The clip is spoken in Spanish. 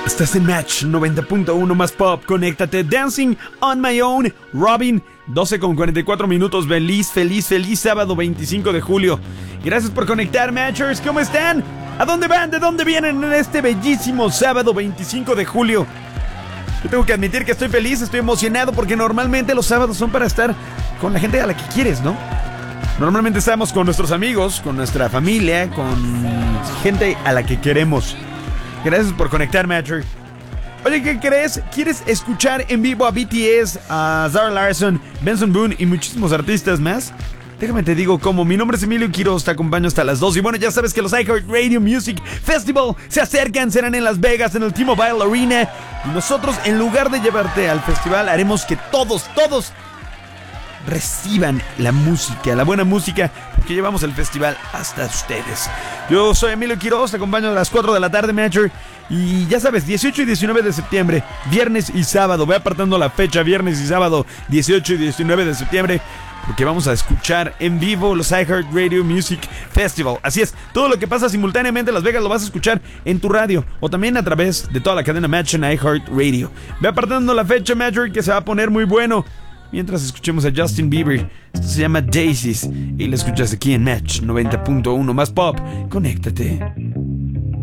Estás en Match 90.1 más pop. Conéctate. Dancing on My Own. Robin, 12:44. Feliz sábado 25 de julio. Gracias por conectar, Matchers. ¿Cómo están? ¿A dónde van? ¿De dónde vienen en este bellísimo sábado 25 de julio? Yo tengo que admitir que estoy feliz, estoy emocionado porque normalmente los sábados son para estar con la gente a la que quieres, ¿no? Normalmente estamos con nuestros amigos, con nuestra familia, con gente a la que queremos. Gracias por conectar, Matcher. Oye, ¿qué crees? ¿Quieres escuchar en vivo a BTS, a Zara Larsson, Benson Boone y muchísimos artistas más? Déjame te digo cómo. Mi nombre es Emilio Quiroz, te acompaño hasta las 2. Y bueno, ya sabes que los iHeartRadio Music Festival se acercan, serán en Las Vegas, en el T-Mobile Arena. Y nosotros, en lugar de llevarte al festival, haremos que todos reciban la música, la buena música, porque llevamos el festival hasta ustedes. Yo soy Emilio Quiroz, te acompaño a las 4 de la tarde, Matcher. Y ya sabes, 18 y 19 de septiembre, viernes y sábado. Voy apartando la fecha, viernes y sábado, 18 y 19 de septiembre, porque vamos a escuchar en vivo los iHeartRadio Music Festival. Así es, todo lo que pasa simultáneamente en Las Vegas lo vas a escuchar en tu radio o también a través de toda la cadena Match en iHeartRadio. Ve apartando la fecha, Matcher, que se va a poner muy bueno. Mientras escuchemos a Justin Bieber, esto se llama Daisies y lo escuchas aquí en Match 90.1 más pop. Conéctate.